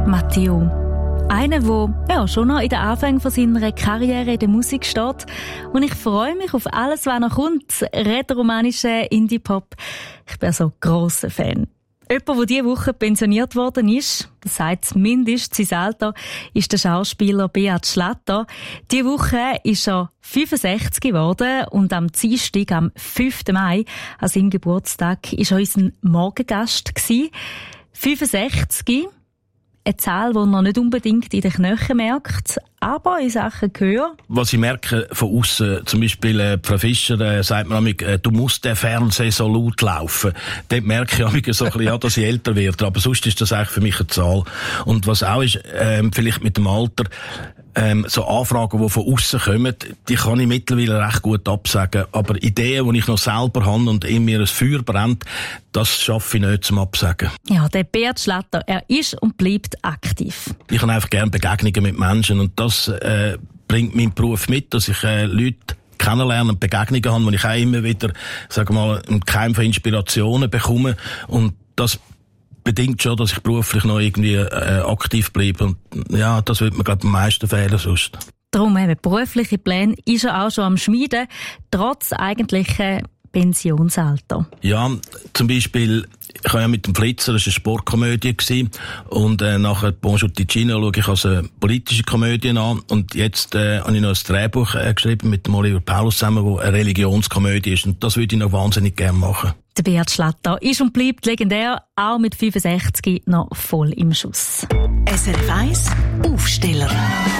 Matteo. Einer, der schon noch in den Anfängen von seiner Karriere in der Musik steht. Und ich freue mich auf alles, was noch kommt. Rätoromanische Indie-Pop. Ich bin so grosser Fan. Jemand, der diese Woche pensioniert worden ist, das sagt zumindest sein Alter, ist der Schauspieler Beat Schlatter. Diese Woche ist er 65 geworden und am Dienstag, am 5. Mai, an seinem Geburtstag, war er unser Morgengast gewesen. 65. Eine Zahl, die man nicht unbedingt in den Knöcheln merkt, aber in Sachen Gehör. Was ich merke von aussen, zum Beispiel Frau Fischer sagt mir manchmal, du musst den Fernseher so laut laufen. Dort merke ich manchmal so ein bisschen, ja, dass ich älter werde. Aber sonst ist das eigentlich für mich eine Zahl. Und was auch ist, vielleicht mit dem Alter, so Anfragen, die von aussen kommen, die kann ich mittlerweile recht gut absagen. Aber Ideen, die ich noch selber habe und in mir ein Feuer brennt, das schaffe ich nicht zum Absagen. Ja, der Beat Schlatter, er ist und bleibt aktiv. Ich habe einfach gerne Begegnungen mit Menschen und das bringt mein Beruf mit, dass ich Leute kennenlernen und Begegnungen habe, wo ich auch immer wieder, sage mal, einen Keim von Inspirationen bekomme. Und das bedingt schon, dass ich beruflich noch irgendwie aktiv bleibe. Und ja, das wird mir, glaube ich, am meisten fehlen sonst. Darum eben berufliche Pläne ist er auch schon am Schmieden, trotz eigentlichen Pensionsalter. Ja, zum Beispiel, ich habe ja mit dem Flitzer, das war eine Sportkomödie gewesen, und nachher Bonjour Ticino schaue ich als eine politische Komödie an, und jetzt habe ich noch ein Drehbuch geschrieben mit dem Oliver Paulus zusammen, wo eine Religionskomödie ist, und das würde ich noch wahnsinnig gerne machen. Der Beat Schlatter ist und bleibt legendär, auch mit 65 noch voll im Schuss. SRF 1 Aufsteller.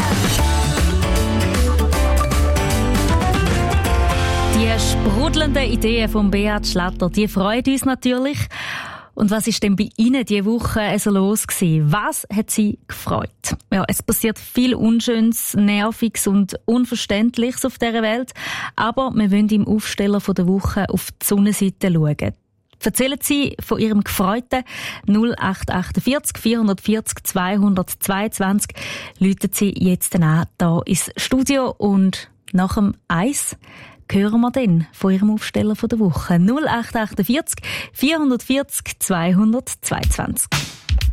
Die sprudelnden Ideen von Beat Schlatter, die freuen uns natürlich. Und was ist denn bei Ihnen diese Woche so los gewesen? Was hat Sie gefreut? Ja, es passiert viel Unschönes, Nerviges und Unverständliches auf dieser Welt. Aber wir wollen im Aufsteller von der Woche auf die Sonnenseite schauen. Erzählen Sie von Ihrem Gefreuten 0848 440 222. Läuten Sie jetzt an hier ins Studio und nach dem Eis hören wir dann von Ihrem Aufsteller von der Woche 0848 440 222.